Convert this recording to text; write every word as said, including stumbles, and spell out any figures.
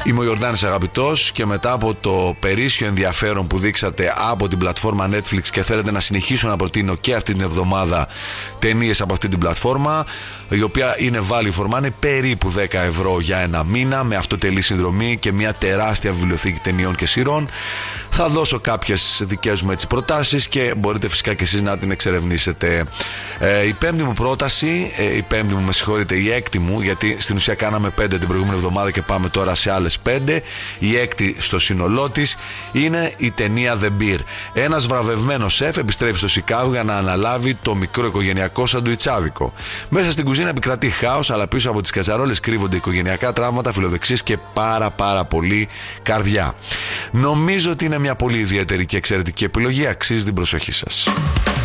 Είμαι ο Ιορδάνης Αγαπητός και μετά από το περίσσιο ενδιαφέρον που δείξατε από την πλατφόρμα Netflix και θέλετε να συνεχίσω να προτείνω και αυτή την εβδομάδα ταινίες από αυτή την πλατφόρμα, η οποία είναι value for money, περίπου δέκα ευρώ για ένα μήνα, με αυτοτελή συνδρομή και μια τεράστια βιβλιοθήκη ταινιών και σειρών, θα δώσω κάποιες δικές μου έτσι προτάσεις και μπορείτε φυσικά και εσείς να την εξερευνήσετε. Ε, η πέμπτη μου πρόταση, ε, η πέμπτη μου με συγχωρείτε, η έκτη μου, γιατί στην ουσία κάναμε πέντε την προηγούμενη εβδομάδα και πάμε τώρα σε άλλες πέντε, η έκτη στο σύνολό της, είναι η ταινία The Bear. Ένας βραβευμένος σεφ επιστρέφει στο Σικάγο για να αναλάβει το μικρό οικογενειακό σαντουιτσάδικο. Μέσα στην κουζίνα επικρατεί χάος, αλλά πίσω από τις κατσαρόλες κρύβονται οικογενειακά τραύματα, φιλοδεξίες και πάρα πάρα πολύ καρδιά. Νομίζω ότι είναι μια πολύ ιδιαίτερη και εξαιρετική επιλογή, αξίζει την προσοχή σας.